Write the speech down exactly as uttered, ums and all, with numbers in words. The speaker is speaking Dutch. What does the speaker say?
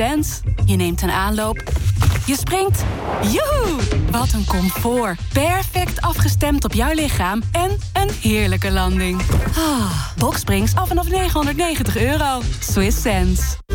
sense. Je neemt een aanloop. Je springt. Joehoe! Wat een comfort. Perfect afgestemd op jouw lichaam en een heerlijke landing. Ah, Boxsprings af vanaf negenhonderdnegentig euro. Swiss sense.